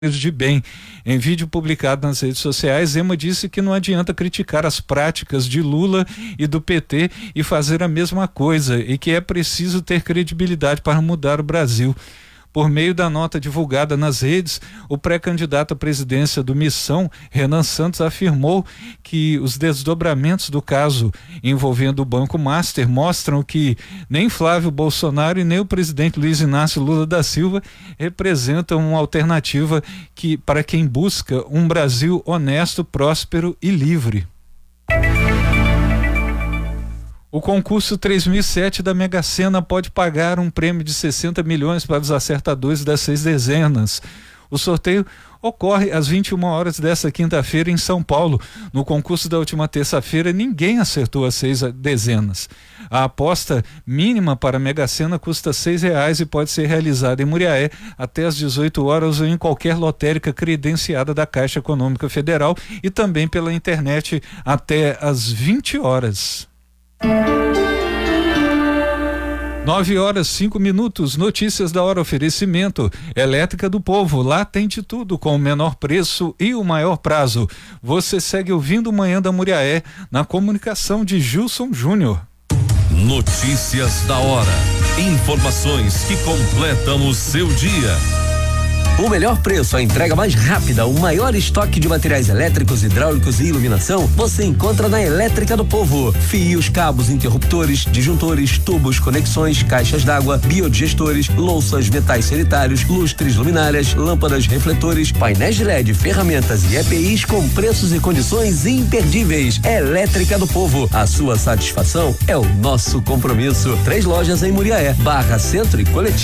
de bem. Em vídeo publicado nas redes sociais, Zema disse que não adianta criticar as práticas de Lula e do PT e fazer a mesma coisa, e que é preciso ter credibilidade para mudar o Brasil. Por meio da nota divulgada nas redes, o pré-candidato à presidência do Missão, Renan Santos, afirmou que os desdobramentos do caso envolvendo o Banco Master mostram que nem Flávio Bolsonaro e nem o presidente Luiz Inácio Lula da Silva representam uma alternativa para quem busca um Brasil honesto, próspero e livre. O concurso 3007 da Mega Sena pode pagar um prêmio de 60 milhões para os acertadores das 6 dezenas. O sorteio ocorre às 21 horas desta quinta-feira em São Paulo. No concurso da última terça-feira, ninguém acertou as 6 dezenas. A aposta mínima para a Mega Sena custa R$6 e pode ser realizada em Muriaé até às 18 horas ou em qualquer lotérica credenciada da Caixa Econômica Federal e também pela internet até às 20 horas. 9h05, notícias da hora, oferecimento Elétrica do Povo, lá tem de tudo com o menor preço e o maior prazo. Você segue ouvindo Manhã da Muriaé na comunicação de Gilson Júnior. Notícias da hora, informações que completam o seu dia. O melhor preço, a entrega mais rápida, o maior estoque de materiais elétricos, hidráulicos e iluminação, você encontra na Elétrica do Povo. Fios, cabos, interruptores, disjuntores, tubos, conexões, caixas d'água, biodigestores, louças, metais sanitários, lustres, luminárias, lâmpadas, refletores, painéis de LED, ferramentas e EPIs com preços e condições imperdíveis. Elétrica do Povo, a sua satisfação é o nosso compromisso. 3 lojas em Muriaé, Barra Centro e Coletivo.